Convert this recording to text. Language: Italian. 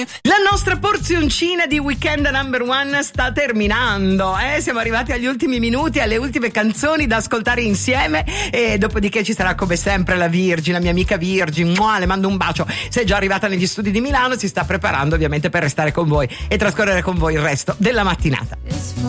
La nostra porzioncina di Weekend Number One sta terminando, siamo arrivati agli ultimi minuti, alle ultime canzoni da ascoltare insieme e dopodiché ci sarà come sempre la Virgin, la mia amica Virgin, le mando un bacio. Se è già arrivata negli studi di Milano, si sta preparando ovviamente per restare con voi e trascorrere con voi il resto della mattinata.